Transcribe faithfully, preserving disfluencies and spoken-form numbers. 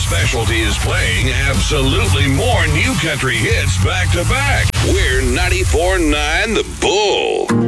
specialty is playing absolutely more new country hits back to back. We're ninety-four point nine The Bull.